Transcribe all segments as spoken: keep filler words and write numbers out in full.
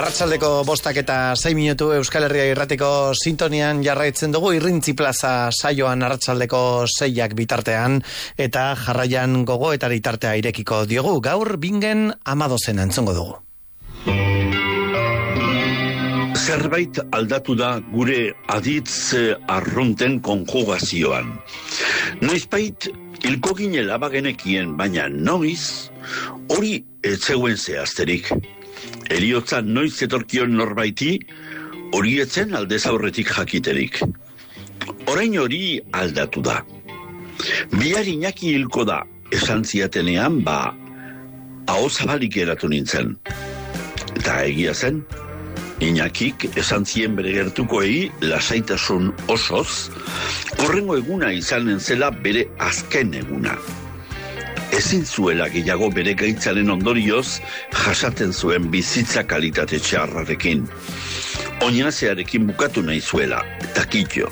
Arratsaldeko bostak eta sei minutu Euskal Herria Irratiko sintonian jarraitzen dugu Irrintzi Plaza saioan arratsaldeko seiak bitartean eta jarraian gogo eta itartea irekiko diogu. Gaur bingen amadozen entzongo dugu. Zerbait aldatu da gure aditz arrunten konjugazioan. Noizbait hilko ginela bagenekien, baina noiz hori ez zegoen zehazterik. Heriotza noiz etorkion norbaiti, hori etzen aldez aurretik jakiterik. Orain hori aldatu da. Bihar Iñaki hilko da, esan ziatenean, ba, aho zabalik eratu nintzen. Eta egia zen, Iñakik esan zien bere gertukoei lasaitasun osoz, horrengo eguna izanen zela bere azken eguna. Ezin zuela gehiago bere gaitzaren ondorioz jasaten zuen bizitza kalitate txarrarekin. Oinazearekin bukatu nahi zuela, eta kitxo.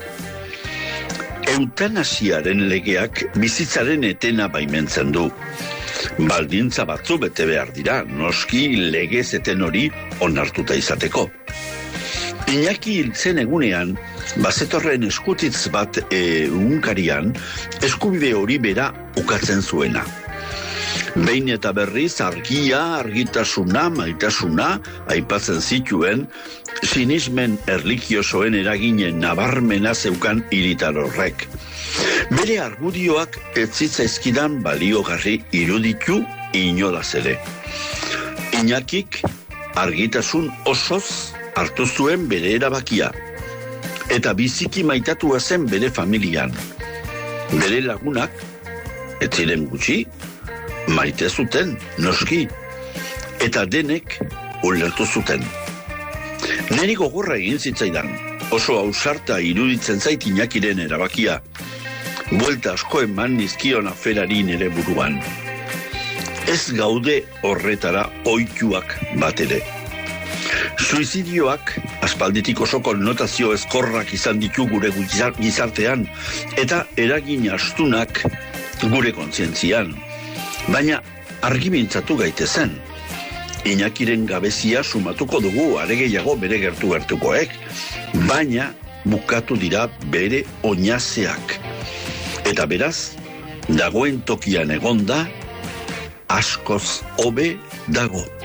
Eutanasiaren legeak bizitzaren etena baimentzen du. Baldintza batzu bete behar dira, noski legez eten hori onartuta izateko. Iñaki hiltzen egunean, bazetorren eskutitz bat egunkarian, eskubide hori bera ukatzen zuena. Behin eta berriz argia, argitasuna, maitasuna, aipatzen zituen, sinismen erlikiosoen eraginen nabarmena zeukan hiritar horrek. Bere argudioak ez zitzaizkidan baliogarri iruditu inolaz ere. Iñakik argitasun osoz hartu zuen bere erabakia, eta biziki maitatua zen bere familian. Bere lagunak, ez ziren gutxi, maite zuten, noski, eta denek ulertu zuten. Neri gogorra egin zitzaidan, oso ausarta iruditzen zait Iñakiren erabakia, buelta asko eman nizkion aferari nere buruan. Ez gaude horretara ohituak bat ere. Suizidioak aspalditik oso konnotazio ezkorrak izan ditu gure gizartean eta eragin astunak gure kontzientzian. Baina argi mintzatu gaitezen. Iñakiren gabezia sumatuko dugu are gehiago bere gertu gertukoek, baina bukatu dira bere oinazeak. Eta beraz, dagoen tokian egonda, askoz hobe dago.